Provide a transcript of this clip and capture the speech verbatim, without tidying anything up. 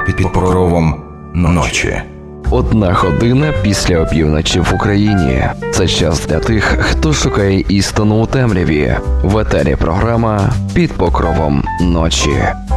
під покровом ночі. Одна година після опівночі в Україні. Це час для тих, хто шукає істину у темряві. В етері програма «Під покровом ночі».